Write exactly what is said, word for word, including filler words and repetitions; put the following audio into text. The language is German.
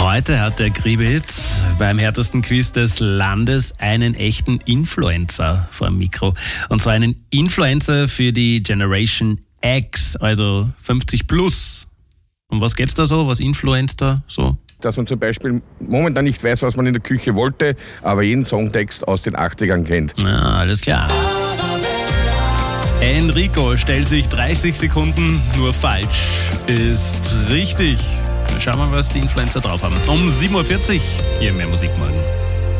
Heute hat der Kribitz beim härtesten Quiz des Landes einen echten Influencer vor dem Mikro. Und zwar einen Influencer für die Generation X, also fünfzig plus. Um was geht's da so? Was influenzt da so? Dass man zum Beispiel momentan nicht weiß, was man in der Küche wollte, aber jeden Songtext aus den achtzigern kennt. Ja, alles klar. Enrico stellt sich dreißig Sekunden, nur falsch ist richtig. Schauen wir mal, was die Influencer drauf haben. Um sieben Uhr vierzig hier mehr Musik morgen.